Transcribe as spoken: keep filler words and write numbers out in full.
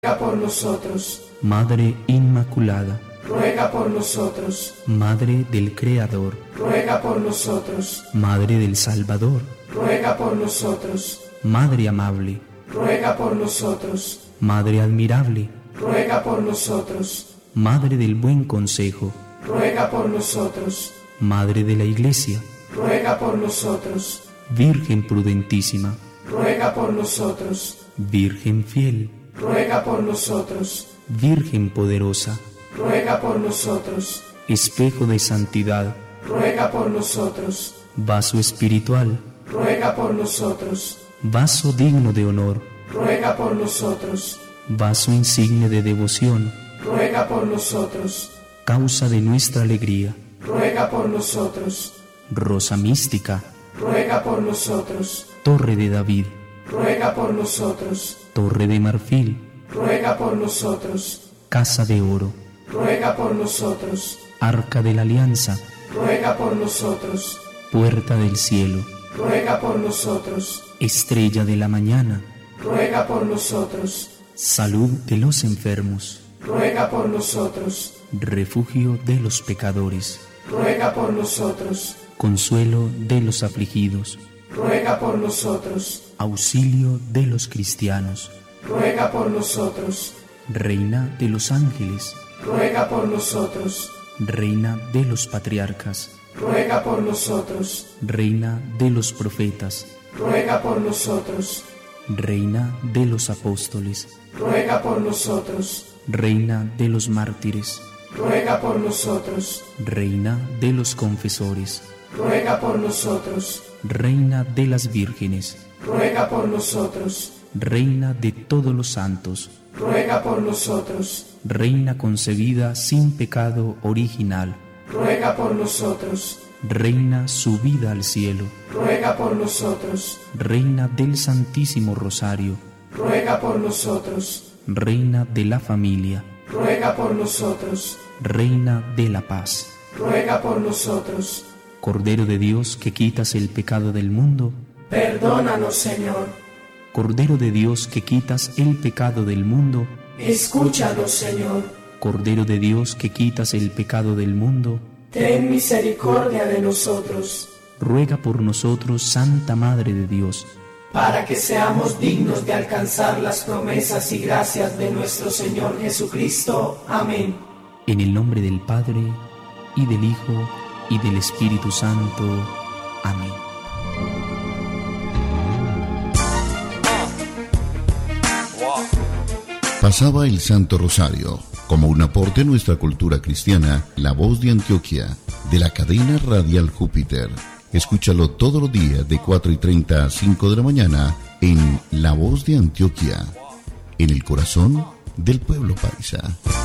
ruega por nosotros. Madre Inmaculada, Ruega por nosotros. Madre del Creador, Ruega por nosotros. Madre del Salvador, Ruega por nosotros. Madre amable, Ruega por nosotros. Madre admirable, Ruega por nosotros. Madre del buen consejo, Ruega por nosotros. Madre de la Iglesia, Ruega por nosotros. Virgen prudentísima, Ruega por nosotros. Virgen fiel, Ruega por nosotros. Virgen poderosa, Ruega por nosotros. espejo de santidad, Ruega por nosotros. vaso espiritual, Ruega por nosotros. vaso digno de honor, Ruega por nosotros. vaso insigne de devoción, Ruega por nosotros. causa de nuestra alegría, Ruega por nosotros. rosa mística, Ruega por nosotros. torre de David, Ruega por nosotros. torre de marfil, Ruega por nosotros. casa de oro, Ruega por nosotros. arca de la alianza, Ruega por nosotros. puerta del cielo, Ruega por nosotros. estrella de la mañana, Ruega por nosotros. salud de los enfermos, Ruega por nosotros. refugio de los pecadores, Ruega por nosotros. consuelo de los afligidos, Ruega por nosotros. auxilio de los cristianos, Ruega por nosotros. reina de los ángeles, Ruega por nosotros. reina de los patriarcas, Ruega por nosotros. reina de los profetas, Ruega por nosotros. reina de los apóstoles, Ruega por nosotros. reina de los mártires, Ruega por nosotros. reina de los confesores, Ruega por nosotros. reina de las vírgenes, Ruega por nosotros. reina de todos los santos, Ruega por nosotros. reina concebida sin pecado original, Ruega por nosotros. reina subida al cielo, Ruega por nosotros. reina del Santísimo Rosario, Ruega por nosotros. reina de la familia, Ruega por nosotros. reina de la paz. Ruega por nosotros. Cordero de Dios que quitas el pecado del mundo, Perdónanos, Señor. Cordero de Dios que quitas el pecado del mundo, Escúchanos, Señor. Cordero de Dios que quitas el pecado del mundo, Ten misericordia de nosotros, ruega por nosotros, Santa Madre de Dios, para que seamos dignos de alcanzar las promesas y gracias de nuestro Señor Jesucristo. Amén. en el nombre del Padre, y del Hijo, y del Espíritu Santo. Amén. Pasaba el Santo Rosario, como un aporte a nuestra cultura cristiana, La Voz de Antioquia, de la cadena radial Júpiter. Escúchalo todos los días de cuatro y treinta a cinco de la mañana en La Voz de Antioquia, en el corazón del pueblo paisa.